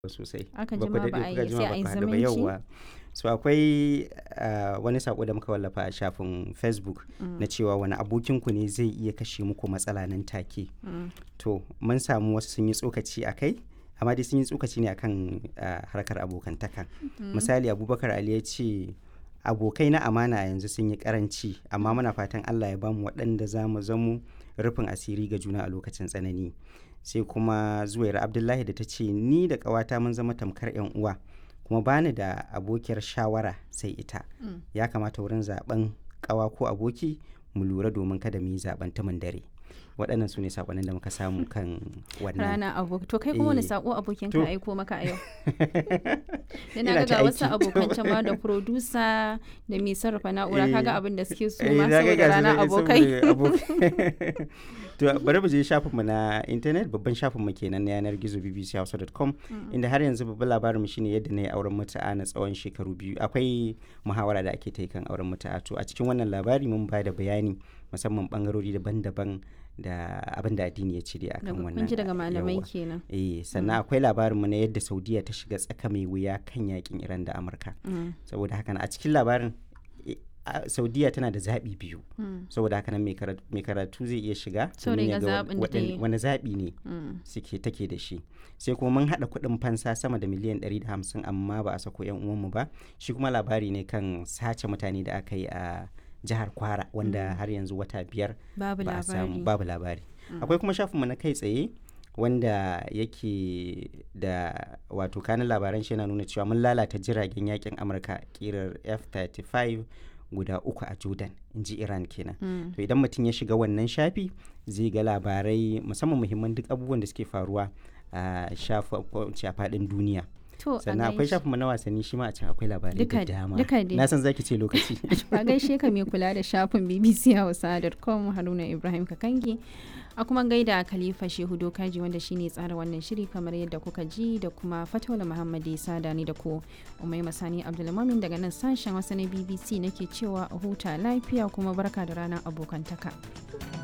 sosai. Aka Ba ku jima daɗe ba a kuka yi jima sai ba a yi ku haɗu ba zumunci. yauwa. So akwai wani sako da muka wallafa a shafin Facebook na cewa wani abokinku ne zai iya kashe muku matsala nan take. To mun samu wasu sun yi tsokaci a kai, amma dai sun yi tsokaci ne akan harkar abokantaka. Misali Abubakar Ali ya ce abokai na amana yanzu sun yi karanci, amma muna fatan Allah ya bamu waɗanda za mu zamo rufin asiri ga juna a lokacin tsanani. Sai kuma Zuwaira Abdullahi da ta ce ni da ƙawata mun zama tamkar 'yan uwa, kuma bani da abokiyar shawara sai ita. Ya kamata wurin zaben ƙawa ko aboki mu lura domin kada mu yi zaben tumin dare. Waɗannan su ne saƙonin da muka samu kan wannan. Rana aboki. To kai kuma wani saƙo abokin ka aiko maka a yau? Ina ta ga wasu aiki. abokan can ma da producer da mai sarrafa na'ura kaga abin da suke so ma na ga saboda gasu rana nan abokai. saboda abokai. To bari mu je shafinmu na intanet, babban shafinmu kenan na yanar gizo bbchausa.com, inda har yanzu babban labarinmu shine yadda na yi auren mutu'a na tsawon shekaru 2. Akwai muhawara da ake ta yi kan auren mutu'a. To a cikin wannan labari mun ba da bayani musamman bangarori daban-daban da abin da addini ya ce dai akan wannan. Kun ji daga malamai yawwa. kenan. Sannan akwai labarinmu na yadda Saudiya ta shiga tsaka mai wuya kan yakin Iran da Amurka. Saboda haka a cikin labarin Saudiya tana da zaɓi biyu. Saboda haka nan mai karatu zai iya shiga domin ya ga wani zaɓi ne take da shi. Sai kuma mun haɗa kuɗin fansa sama da miliyan 150 amma ba a sako 'yan uwanmu ba. Shi kuma labari ne kan sace mutane da aka yi a jihar Kwara, wanda har yanzu wata 5 ba a samu babu labari. Akwai kuma shafinmu na kai tsaye wanda yake da wato kanin labaran shi yana nuna cewa mun lalata jiragen yakin Amurka kirar F-35 guda 3 a Jordan, in ji Iran kenan. To idan mutum ya shiga wannan shafi zai ga labarai musamman muhimman duk abubuwan da suke faruwa a faɗin duniya. Sannan akwai shafinmu na wasanni shi ma a can akwai labarai da dama. Na san zaki ce lokaci. Ba gaishe ka mai kula da shafin bbchausa.com Haruna Ibrahim Kakangi. A kuma gaida Khalifa Shehu Dokaji wanda shine tsara wannan shiri kamar yadda kuka ji, da kuma Fataula Muhammadi Sada ni da ku. Umaima Sani Abdulmumin daga nan sashen Hausa na BBC nake cewa a huta lafiya kuma barka da ranar abokantaka.